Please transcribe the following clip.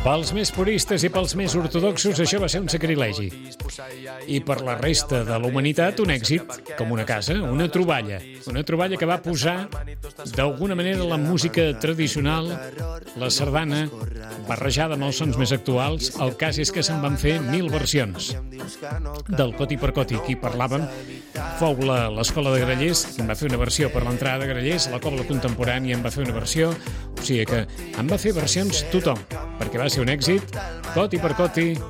Pels més puristes i pels més ortodoxos això va ser un sacrilegi. I per la resta de la humanitat un èxit, com una casa, una troballa. Una troballa que va posar d'alguna manera la música tradicional, la sardana, barrejada amb els sons més actuals. El cas és que se'n van fer 1000 versions del Coti per Coti. Aquí parlàvem, fou l'Escola de Grallers, que en va fer una versió per l'entrada de Grallers, la Cobla Contemporània en va fer una versió, o sigui que en va fer versions tothom, perquè va ser un èxit. Coti per Coti,